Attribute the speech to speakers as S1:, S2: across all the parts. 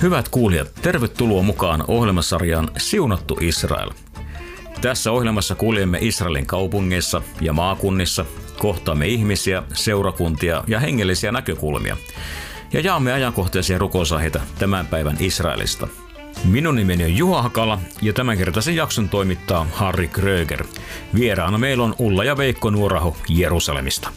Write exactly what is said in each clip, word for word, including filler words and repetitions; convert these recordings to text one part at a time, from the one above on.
S1: Hyvät kuulijat, tervetuloa mukaan ohjelmasarjaan Siunattu Israel. Tässä ohjelmassa kuljemme Israelin kaupungeissa ja maakunnissa, kohtaamme ihmisiä, seurakuntia ja hengellisiä näkökulmia ja jaamme ajankohtaisia rukousaiheita tämän päivän Israelista. Minun nimeni on Juha Hakala ja tämänkertaisen jakson toimittaa Harri Kröger. Vieraana meillä on Ulla ja Veikko Nuoraho Jerusalemista.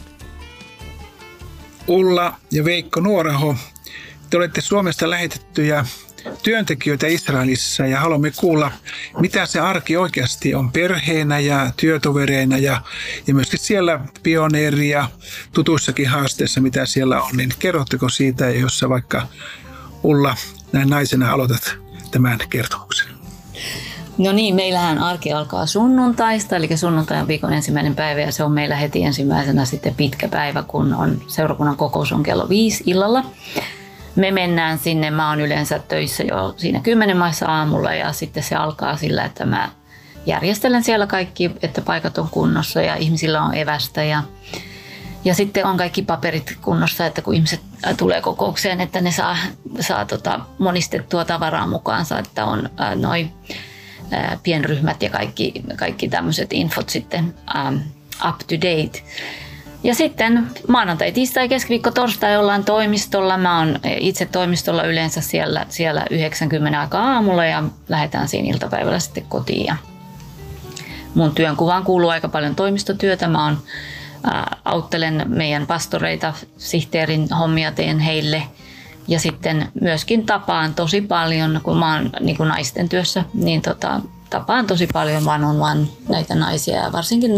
S2: Ulla ja Veikko Nuoraho, te olette Suomesta lähetettyjä työntekijöitä Israelissa ja haluamme kuulla, mitä se arki oikeasti on perheenä ja työtovereina ja, ja myöskin siellä pioneeria tutuissakin haasteissa, mitä siellä on. Niin kerrotteko siitä, jos sä vaikka Ulla näin naisena aloitat tämän kertomuksen?
S3: No niin, meillähän arki alkaa sunnuntaista, eli sunnuntai on viikon ensimmäinen päivä ja se on meillä heti ensimmäisenä sitten pitkä päivä, kun on seurakunnan kokous on kello viisi illalla. Me mennään sinne, mä oon yleensä töissä jo siinä kymmenen maissa aamulla ja sitten se alkaa sillä, että mä järjestelen siellä kaikki, että paikat on kunnossa ja ihmisillä on evästä ja, ja sitten on kaikki paperit kunnossa, että kun ihmiset tulee kokoukseen, että ne saa, saa tota monistettua tavaraa mukaansa, että on ää, noi ää, pienryhmät ja kaikki, kaikki tämmöiset infot sitten ää, up to date. Ja sitten maanantai, tiistai, keskiviikko, torstai ollaan toimistolla. Mä oon itse toimistolla yleensä siellä, siellä yhdeksänkymmentä aikaa aamulla ja lähdetään siinä iltapäivällä sitten kotiin. Ja mun työnkuvaan kuuluu aika paljon toimistotyötä. Mä oon, ää, auttelen meidän pastoreita, sihteerin hommia teen heille. Ja sitten myöskin tapaan tosi paljon, kun mä oon niin kuin naisten työssä, niin tota, tapaan tosi paljon one on one näitä naisia ja varsinkin